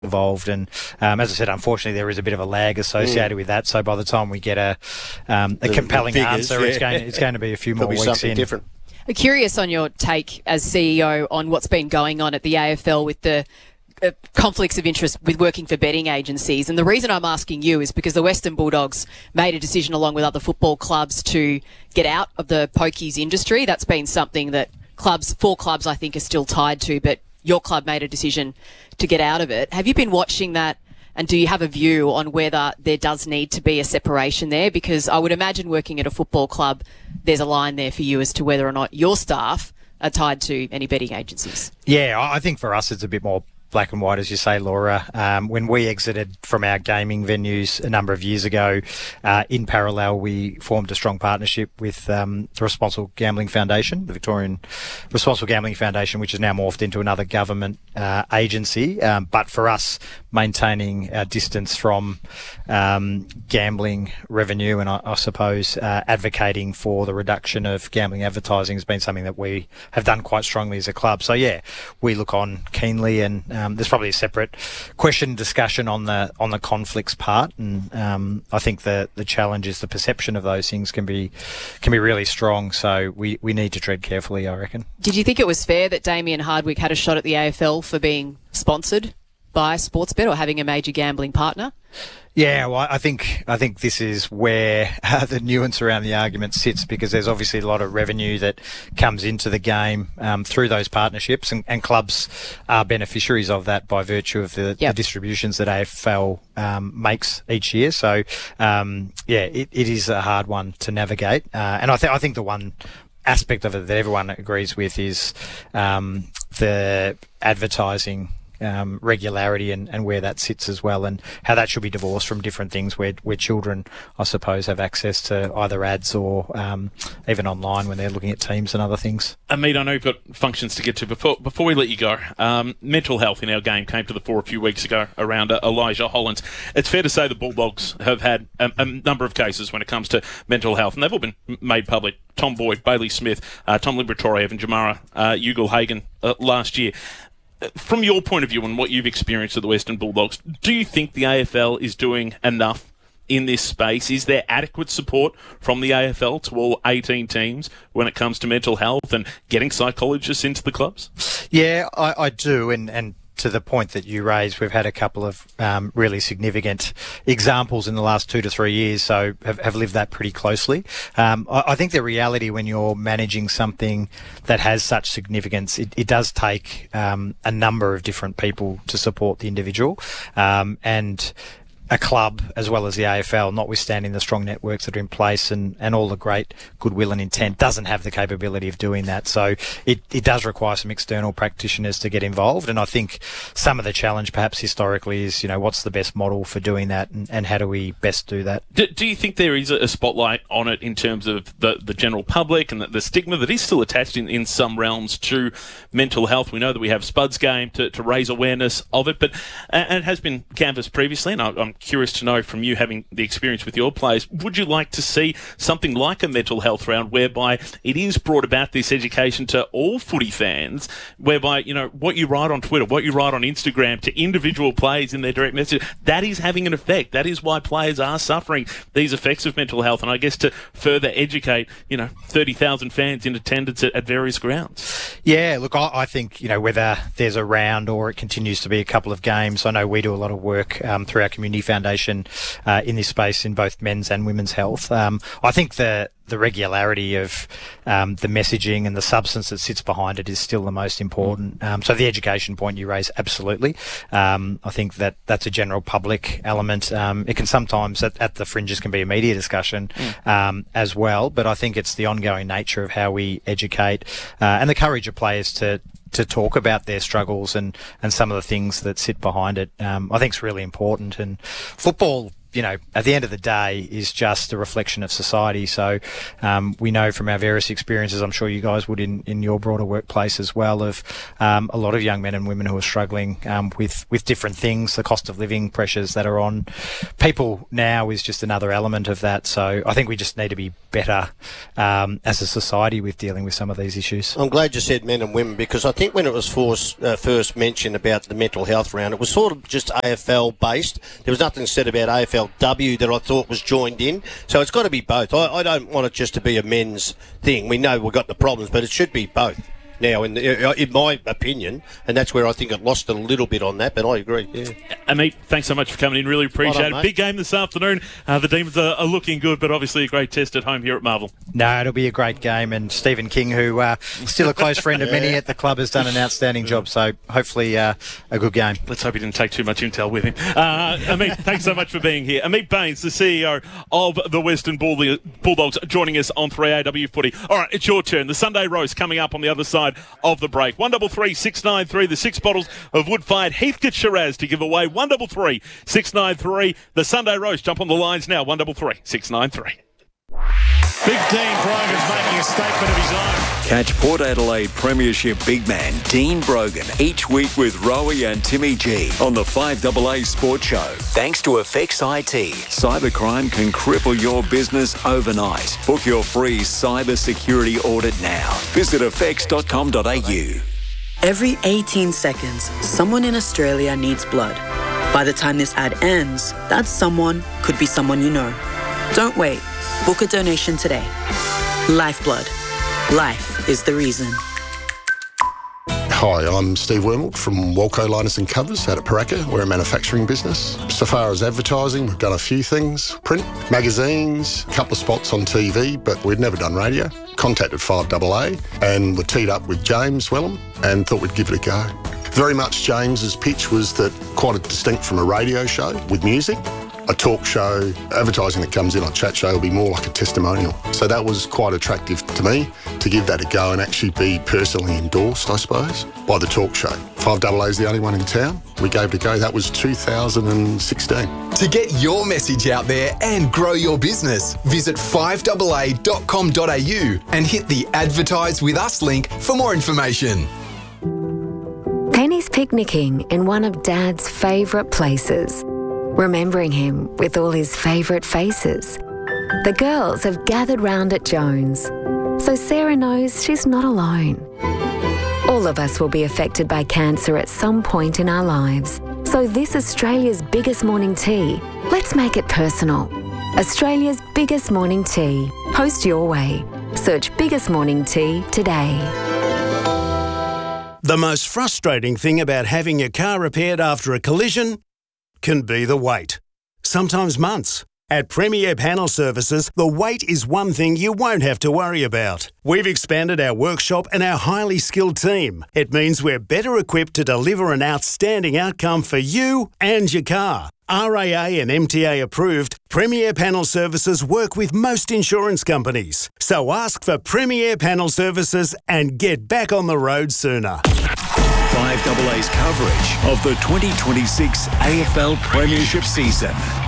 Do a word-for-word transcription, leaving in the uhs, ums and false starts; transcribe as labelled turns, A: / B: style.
A: involved, and um, as I said, unfortunately there is a bit of a lag associated mm. with that, so by the time we get a um, a the, compelling the figures, answer yeah. it's going it's going to be a few
B: Could
A: more
B: be
A: weeks
B: something
A: in.
B: different.
C: I'm curious on your take as C E O on what's been going on at the A F L with the uh, conflicts of interest with working for betting agencies, and the reason I'm asking you is because the Western Bulldogs made a decision along with other football clubs to get out of the pokies industry. That's been something that clubs, four clubs I think are still tied to, but your club made a decision to get out of it. Have you been watching that, and do you have a view on whether there does need to be a separation there? Because I would imagine working at a football club, there's a line there for you as to whether or not your staff are tied to any betting agencies.
A: Yeah, I think for us it's a bit more black and white, as you say, Laura. Um, when we exited from our gaming venues a number of years ago, uh, in parallel, we formed a strong partnership with um, the Responsible Gambling Foundation, the Victorian Responsible Gambling Foundation, which has now morphed into another government uh, agency. Um, but for us, maintaining our distance from um, gambling revenue and, I, I suppose, uh, advocating for the reduction of gambling advertising has been something that we have done quite strongly as a club. So, yeah, we look on keenly, and Um, there's probably a separate question discussion on the on the conflicts part, and um, I think the the challenge is the perception of those things can be can be really strong. So we, we need to tread carefully, I reckon.
C: Did you think it was fair that Damien Hardwick had a shot at the A F L for being sponsored by Sportsbet or having a major gambling partner?
A: Yeah, well, I think I think this is where uh, the nuance around the argument sits, because there's obviously a lot of revenue that comes into the game um, through those partnerships, and, and clubs are beneficiaries of that by virtue of the, yep. the distributions that A F L um, makes each year. So, um, yeah, it, it is a hard one to navigate, uh, and I think I think the one aspect of it that everyone agrees with is um, the advertising Um, regularity and, and where that sits as well, and how that should be divorced from different things where where children, I suppose, have access to either ads or um, even online when they're looking at teams and other things.
D: Amit, I know you've got functions to get to. Before before we let you go, um, mental health in our game came to the fore a few weeks ago around uh, Elijah Hollands. It's fair to say the Bulldogs have had a, a number of cases when it comes to mental health, and they've all been made public. Tom Boyd, Bailey Smith, uh, Tom Liberatore, Evan Jamara, uh, Ugle-Hagan uh, last year. From your point of view and what you've experienced at the Western Bulldogs, do you think the A F L is doing enough in this space? Is there adequate support from the A F L to all eighteen teams when it comes to mental health and getting psychologists into the clubs?
A: Yeah, I, I do, and, and to the point that you raised, we've had a couple of um, really significant examples in the last two to three years, so have, have lived that pretty closely. Um, I, I think the reality when you're managing something that has such significance, it, it does take um, a number of different people to support the individual, um, and a club as well as the A F L, notwithstanding the strong networks that are in place and, and all the great goodwill and intent, doesn't have the capability of doing that. So it, it does require some external practitioners to get involved. And I think some of the challenge perhaps historically is, you know, what's the best model for doing that, and, and how do we best do that?
D: Do, do you think there is a spotlight on it in terms of the, the general public and the, the stigma that is still attached in, in some realms to mental health? We know that we have Spuds Game to, to raise awareness of it, but and it has been canvassed previously, and I, I'm curious to know from you, having the experience with your players, would you like to see something like a mental health round whereby it is brought about this education to all footy fans, whereby, you know, what you write on Twitter, what you write on Instagram to individual players in their direct message, that is having an effect. That is why players are suffering these effects of mental health. And I guess to further educate, you know, thirty thousand fans in attendance at, at various grounds.
A: Yeah, look, I, I think, you know, whether there's a round or it continues to be a couple of games, I know we do a lot of work um, through our community foundation uh, in this space in both men's and women's health. Um, I think the the regularity of um, the messaging and the substance that sits behind it is still the most important. Um, so the education point you raise, absolutely. Um, I think that that's a general public element. Um, it can sometimes, at, at the fringes, can be a media discussion mm. um, as well. But I think it's the ongoing nature of how we educate uh, and the courage of players to to talk about their struggles and, and some of the things that sit behind it. Um, I think it's really important. And football, you know, at the end of the day, is just a reflection of society. So um, we know from our various experiences, I'm sure you guys would in, in your broader workplace as well, of um, a lot of young men and women who are struggling um, with, with different things. The cost of living pressures that are on people now is just another element of that. So I think we just need to be better um, as a society with dealing with some of these issues.
B: I'm glad you said men and women, because I think when it was forced, uh, first mentioned about the mental health round, it was sort of just A F L based. There was nothing said about A F L W that I thought was joined in. So it's got to be both. I, I don't want it just to be a men's thing. We know we've got the problems, but it should be both. Now, in, the, in my opinion, and that's where I think it lost a little bit on that, but I agree, yeah.
D: Amit, thanks so much for coming in. Really appreciate
B: Well done,
D: it. Big game this afternoon. Uh, the Demons are, are looking good, but obviously a great test at home here at Marvel.
A: No, it'll be a great game, and Stephen King, who uh, still a close friend of many at the club, has done an outstanding job, so hopefully uh, a good game.
D: Let's hope he didn't take too much intel with him. Uh, Amit, thanks so much for being here. Amit Baines, the C E O of the Western Bull- Bulldogs, joining us on three A W Footy. All right, it's your turn. The Sunday roast coming up on the other side of the break. one double three six nine three, the six bottles of wood-fired Heathcote Shiraz to give away. one double three six nine three, the Sunday roast. Jump on the lines now. one double three six nine three.
E: Big Dean Brogan's making a statement of his own.
F: Catch Port Adelaide Premiership big man Dean Brogan each week with Rowie and Timmy G on the five A A Sports Show. Thanks to Effects I T. Cybercrime can cripple your business overnight. Book your free cyber security audit now. Visit effects dot com dot a u.
G: Every eighteen seconds, someone in Australia needs blood. By the time this ad ends, that someone could be someone you know. Don't wait. Book a donation today. Lifeblood. Life is the reason.
H: Hi, I'm Steve Wormald from Walco Liners and Covers out at Paraka. We're a manufacturing business. So far as advertising, we've done a few things. Print, magazines, a couple of spots on T V, but we'd never done radio. Contacted five A A and were teed up with James Wellham and thought we'd give it a go. Very much James's pitch was that quite a distinct from a radio show with music. A talk show, advertising that comes in on Chat Show will be more like a testimonial. So that was quite attractive to me to give that a go and actually be personally endorsed, I suppose, by the talk show. five A A is the only one in town. We gave it a go. That was two thousand sixteen.
I: To get your message out there and grow your business, visit five A A dot com dot a u and hit the Advertise With Us link for more information.
J: Penny's picnicking in one of Dad's favourite places, remembering him with all his favourite faces. The girls have gathered round at Jones, so Sarah knows she's not alone. All of us will be affected by cancer at some point in our lives. So this Australia's biggest morning tea, let's make it personal. Australia's biggest morning tea. Post your way. Search Biggest Morning Tea today.
E: The most frustrating thing about having your car repaired after a collision can be the wait. Sometimes months. At Premier Panel Services, the wait is one thing you won't have to worry about. We've expanded our workshop and our highly skilled team. It means we're better equipped to deliver an outstanding outcome for you and your car. R A A and M T A approved, Premier Panel Services work with most insurance companies. So ask for Premier Panel Services and get back on the road sooner.
F: five A A's coverage of the twenty twenty-six A F L Premiership season.